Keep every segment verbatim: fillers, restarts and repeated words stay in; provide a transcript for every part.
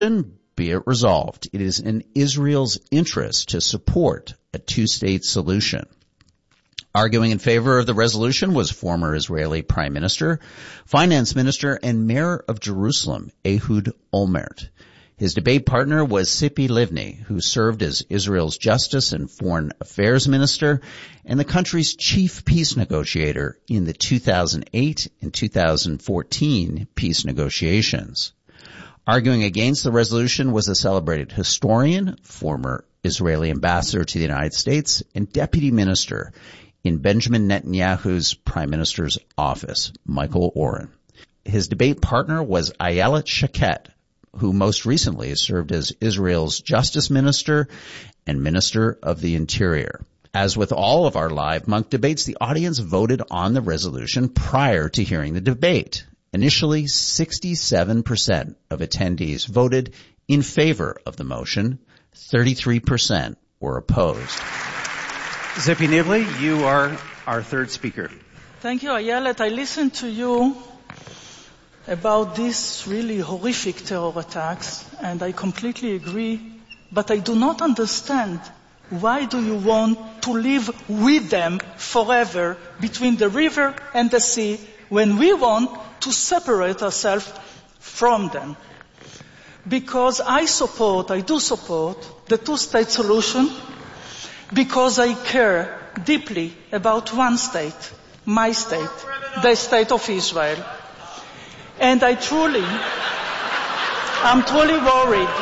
Be it resolved, it is in Israel's interest to support a two-state solution. Arguing in favor of the resolution was former Israeli Prime Minister, Finance Minister, and Mayor of Jerusalem, Ehud Olmert. His debate partner was Tzipi Livni, who served as Israel's Justice and Foreign Affairs Minister and the country's chief peace negotiator in the two thousand eight and two thousand fourteen peace negotiations. Arguing against the resolution was a celebrated historian, former Israeli ambassador to the United States, and deputy minister in Benjamin Netanyahu's prime minister's office, Michael Oren. His debate partner was Ayelet Shaked, who most recently served as Israel's justice minister and minister of the interior. As with all of our live Munk debates, the audience voted on the resolution prior to hearing the debate. Initially, sixty-seven percent of attendees voted in favor of the motion. thirty-three percent were opposed. Tzipi Livni, you are our third speaker. Thank you, Ayelet. I listened to you about these really horrific terror attacks, and I completely agree, but I do not understand why do you want to live with them forever between the river and the sea when we want to separate ourselves from them. Because I support, I do support the two-state solution because I care deeply about one state, my state, the state of Israel. And I truly, I'm truly worried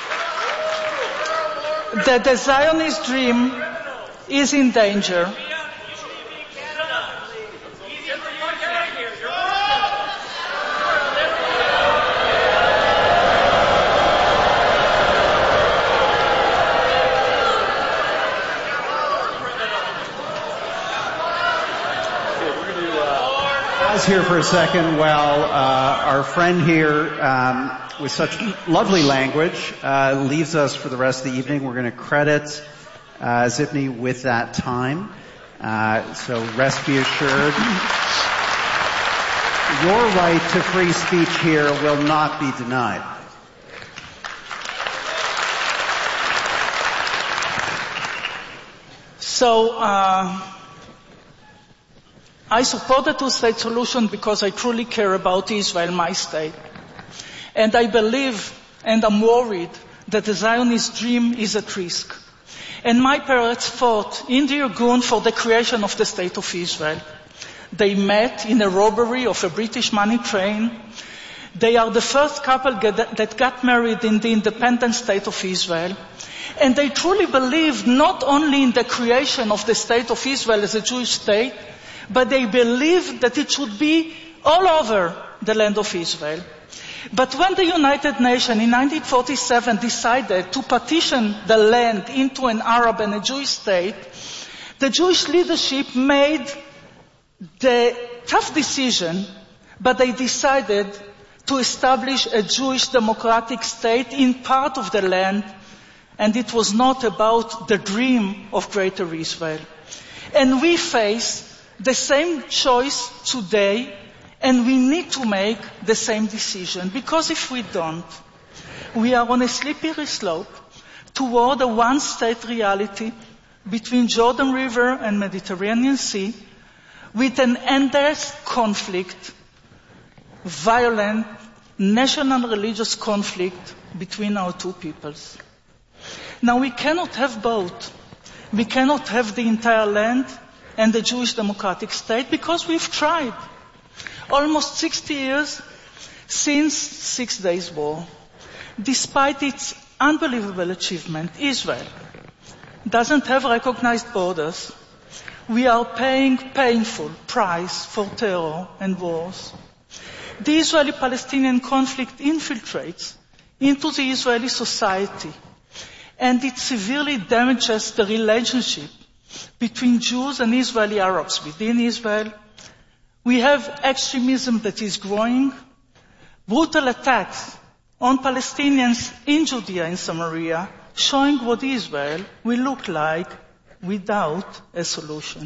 that the Zionist dream is in danger. Here for a second while uh, our friend here um, with such lovely language uh, leaves us for the rest of the evening. We're going to credit uh, Tzipi with that time. Uh, so rest be assured, your right to free speech here will not be denied. So, uh, I support the two-state solution because I truly care about Israel, my state. And I believe and I'm worried that the Zionist dream is at risk. And my parents fought in the Irgun for the creation of the State of Israel. They met in a robbery of a British money train. They are the first couple get, that got married in the independent State of Israel. And they truly believed not only in the creation of the State of Israel as a Jewish state, but they believed that it should be all over the land of Israel. But when the United Nations in nineteen forty-seven decided to partition the land into an Arab and a Jewish state, the Jewish leadership made the tough decision, but they decided to establish a Jewish democratic state in part of the land, and it was not about the dream of Greater Israel. And we face the same choice today, and we need to make the same decision. Because if we don't, we are on a slippery slope toward a one-state reality between Jordan River and Mediterranean Sea, with an endless conflict, violent, national religious conflict between our two peoples. Now we cannot have both. We cannot have the entire land and the Jewish democratic state because we've tried. Almost sixty years since Six Days War. Despite its unbelievable achievement, Israel doesn't have recognized borders. We are paying painful price for terror and wars. The Israeli-Palestinian conflict infiltrates into the Israeli society, and it severely damages the relationship between Jews and Israeli Arabs within Israel. We have extremism that is growing, brutal attacks on Palestinians in Judea and Samaria, showing what Israel will look like without a solution.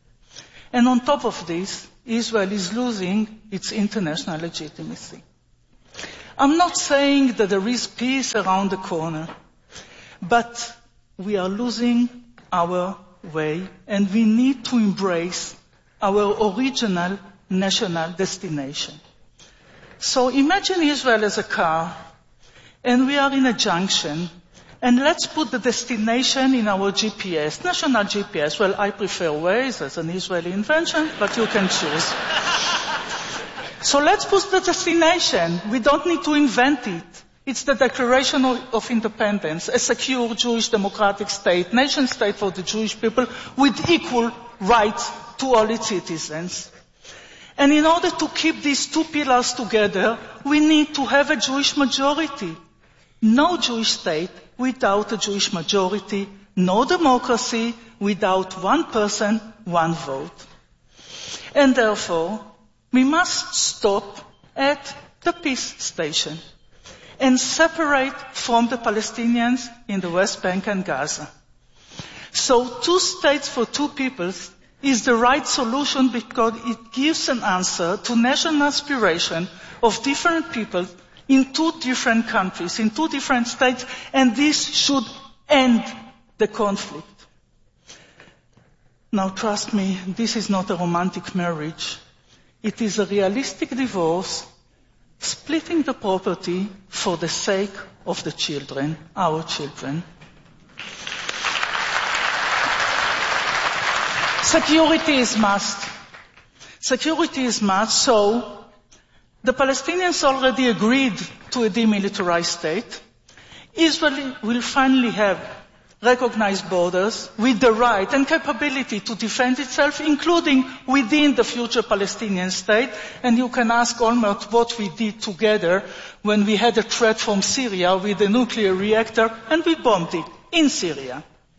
And on top of this, Israel is losing its international legitimacy. I'm not saying that there is peace around the corner, but we are losing our way, and we need to embrace our original national destination. So imagine Israel as a car, and we are in a junction, and let's put the destination in our G P S, national G P S. Well, I prefer Waze as an Israeli invention, but you can choose. So let's put the destination. We don't need to invent it. It's the Declaration of Independence, a secure Jewish democratic state, nation state for the Jewish people with equal rights to all its citizens. And in order to keep these two pillars together, we need to have a Jewish majority. No Jewish state without a Jewish majority, no democracy without one person, one vote. And therefore, we must stop at the peace station and separate from the Palestinians in the West Bank and Gaza. So two states for two peoples is the right solution because it gives an answer to national aspiration of different people in two different countries, in two different states, and this should end the conflict. Now trust me, this is not a romantic marriage. It is a realistic divorce, splitting the property for the sake of the children, our children. Security is must. Security is must, so the Palestinians already agreed to a demilitarized state. Israel will finally have recognized borders with the right and capability to defend itself, including within the future Palestinian state. And you can ask Olmert what we did together when we had a threat from Syria with a nuclear reactor, and we bombed it in Syria.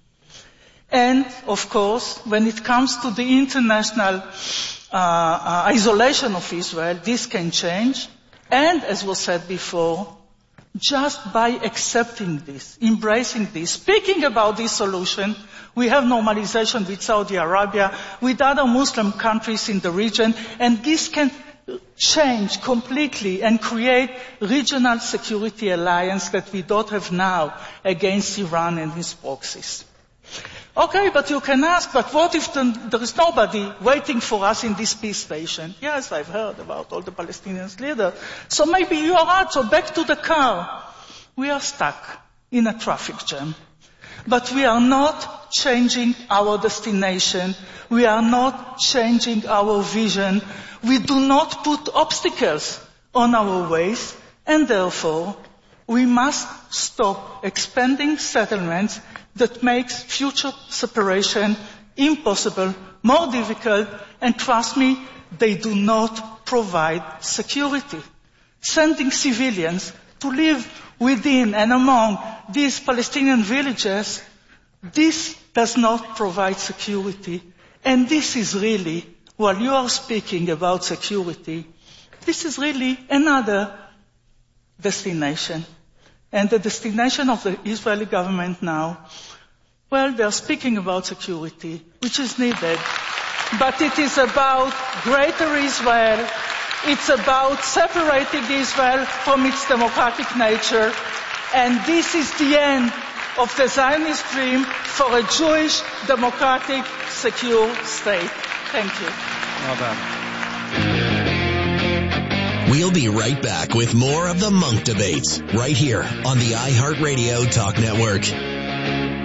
And, of course, when it comes to the international uh, uh, isolation of Israel, this can change. And, as was said before, just by accepting this, embracing this, speaking about this solution, we have normalization with Saudi Arabia, with other Muslim countries in the region, and this can change completely and create regional security alliance that we don't have now against Iran and its proxies. Okay, but you can ask, but what if the, there is nobody waiting for us in this peace station? Yes, I've heard about all the Palestinian leaders. So maybe you are right, so back to the car. We are stuck in a traffic jam. But we are not changing our destination. We are not changing our vision. We do not put obstacles on our ways, and therefore we must stop expanding settlements that makes future separation impossible, more difficult, and trust me, they do not provide security. Sending civilians to live within and among these Palestinian villages, this does not provide security. And this is really, while you are speaking about security, this is really another destination. And the destination of the Israeli government now, well, they are speaking about security, which is needed. But it is about greater Israel. It's about separating Israel from its democratic nature. And this is the end of the Zionist dream for a Jewish, democratic, secure state. Thank you. Well done. We'll be right back with more of the Munk Debates right here on the iHeartRadio Talk Network.